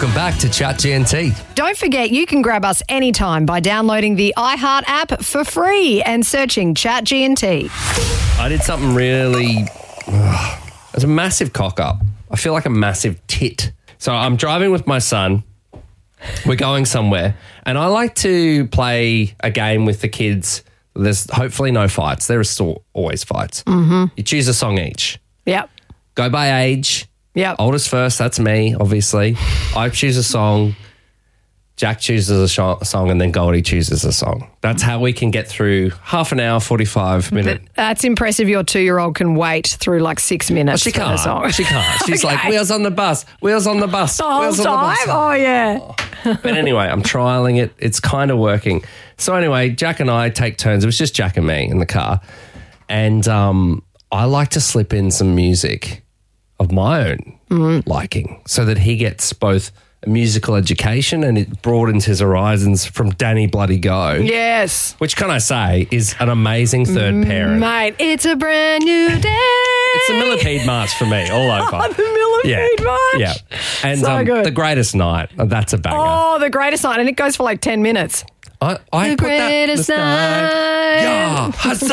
Welcome back to Chat GNT. Don't forget, you can grab us anytime by downloading the iHeart app for free and searching Chat GNT. I did something really... it's a massive cock up. I feel like a massive tit. So I'm driving with my son. We're going somewhere. And I like to play a game with the kids. There's hopefully no fights. There are still always fights. Mm-hmm. You choose a song each. Yep. Go by age. Yep. Oldest first, that's me, obviously. I choose a song. Jack chooses a song, and then Goldie chooses a song. That's how we can get through half an hour, 45 minutes. That's impressive. Your 2-year-old can wait through like 6 minutes. She can't. For the song. She can't. She's Okay. like, wheels on the bus, wheels on the bus. The whole wheels on the bus. time? Oh, yeah. But anyway, I'm trialing it. It's kind of working. So anyway, Jack and I take turns. It was just Jack and me in the car. And I like to slip in some music of my own liking so that he gets both a musical education and it broadens his horizons from Danny Bloody Go. Yes. Which, can I say, is an amazing third parent. Mate, it's a brand new day. It's the Millipede March for me, all over. Oh, the Millipede March. Yeah. And So good. The Greatest Night, that's a banger. Oh, the greatest night. And it goes for like 10 minutes. I The put greatest that night. Yeah,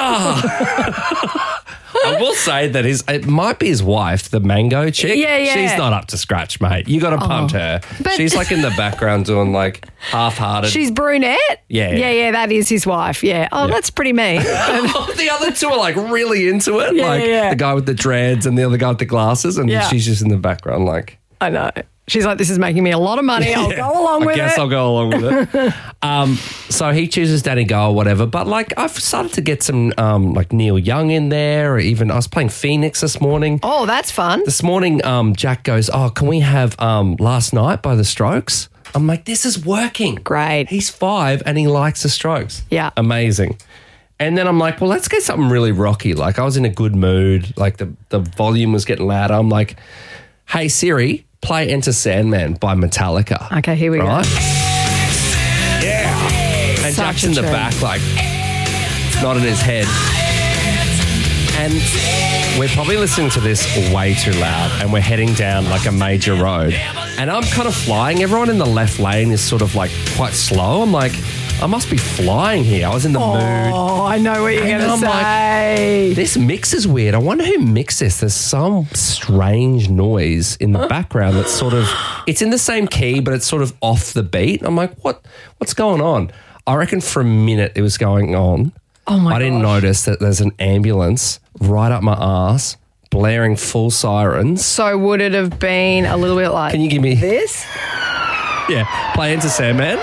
huzzah! I will say that it might be his wife, the mango chick. Yeah. She's not up to scratch, mate. You got to punt her. But- She's like in the background doing like half-hearted. She's brunette? Yeah. That is his wife. Yeah. Oh, that's pretty mean. The other two are like really into it. Yeah, like yeah. the guy with the dreads and the other guy with the glasses, and Yeah. she's just in the background like... I know. She's like, this is making me a lot of money. I'll go along with it. I guess I'll go along with it. So he chooses Danny Go or whatever. But like I've started to get some like Neil Young in there, or even I was playing Phoenix this morning. Oh, that's fun. This morning, Jack goes, "Oh, can we have Last Night by The Strokes?" I'm like, "This is working. Great. He's 5 and he likes The Strokes. Yeah. Amazing." And then I'm like, "Well, let's get something really rocky." Like I was in a good mood. Like the volume was getting louder. I'm like, "Hey Siri, play Enter Sandman by Metallica." Okay, here we go. Yeah. And Such Jack's a in the tune. back, like, nodding his head. And we're probably listening to this way too loud, and we're heading down like a major road. And I'm kind of flying. Everyone in the left lane is sort of like quite slow. I'm like, I must be flying here. I was in the mood. Oh, I know what you're And going to I'm say. This mix is weird. I wonder who mixed this. There's some strange noise in the background that's sort of, it's in the same key, but it's sort of off the beat. I'm like, what's going on? I reckon for a minute it was going on. Oh my I didn't gosh. notice that there's an ambulance right up my ass, blaring full sirens. So would it have been a little bit like Can you give me this? Yeah, play Enter Sandman.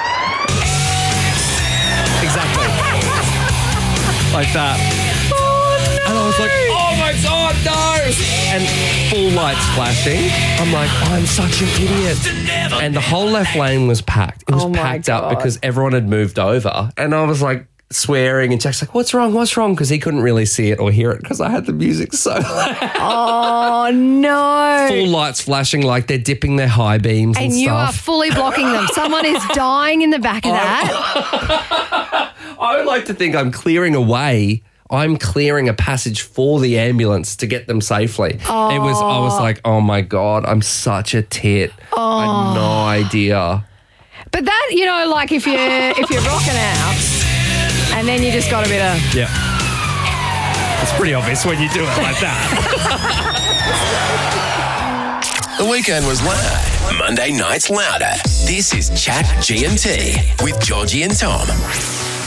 Exactly. Like that. Oh, no. And I was like, oh my God, no! And full lights flashing. I'm like, I'm such an idiot. And the whole left lane was packed. It was Oh my packed up God. because everyone had moved over. And I was like swearing, and Jack's like, what's wrong? Because he couldn't really see it or hear it because I had the music so loud. Oh, no. Full lights flashing like they're dipping their high beams and And you are stuff. fully blocking them. Someone is dying in the back of that. I would like to think I'm clearing a passage for the ambulance to get them safely. I was like, oh my God, I'm such a tit. I had no idea. But that, like if you're rocking out and then you just got a bit of... Yeah. It's pretty obvious when you do it like that. The weekend was loud. Monday night's louder. This is Chat GNT with Georgie and Tom.